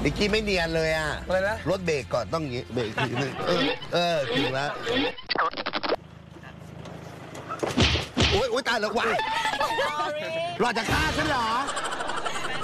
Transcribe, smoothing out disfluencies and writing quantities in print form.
นิกกี้ไม่เนียนเลยอ่ะอะไรนะรถเบรกก่อนต้องอย่างงี้เบรกทีนึงถึงแล้วโอ๊ยตายแล้ววะรอจะฆ่าฉันเหรอ